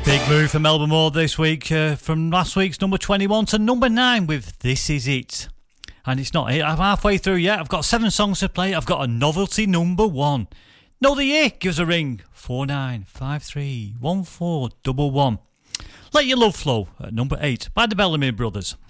Big move for Melba Moore this week, from last week's number 21 to number 9 with This Is It. And it's not it, I'm halfway through yet. I've got 7 songs to play. I've got a novelty number 1. Know the year? Give us a ring. 49531411. Let Your Love Flow at number 8 by the Bellamy Brothers.